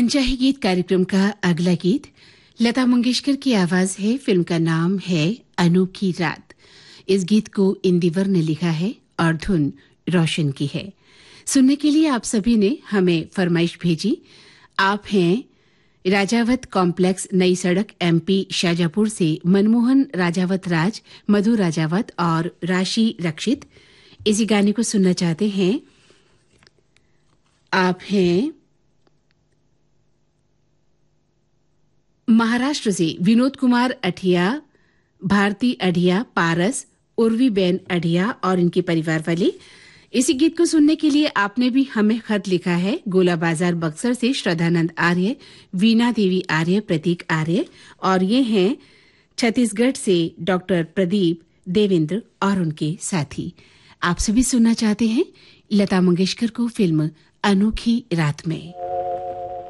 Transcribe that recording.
मनचाहे गीत कार्यक्रम का अगला गीत लता मंगेशकर की आवाज है। फिल्म का नाम है अनोखी रात। इस गीत को इंदिवर ने लिखा है और धुन रोशन की है। सुनने के लिए आप सभी ने हमें फरमाइश भेजी। आप हैं राजावत कॉम्प्लेक्स, नई सड़क, एमपी शाजापुर से मनमोहन राजावत राज, मधु राजावत और राशि रक्षित इसी गाने को सुनना चाहते हैं। आप हैं महाराष्ट्र से विनोद कुमार अठिया, भारती अढ़िया, पारस, उर्वी बेन अढ़िया और इनके परिवार वाले। इसी गीत को सुनने के लिए आपने भी हमें खत लिखा है। गोला बाजार बक्सर से श्रद्धानंद आर्य, वीणा देवी आर्य, प्रतीक आर्य और ये हैं छत्तीसगढ़ से डॉक्टर प्रदीप, देवेंद्र और उनके साथी। आप सभी सुनना चाहते हैं लता मंगेशकर को फिल्म अनोखी रात में।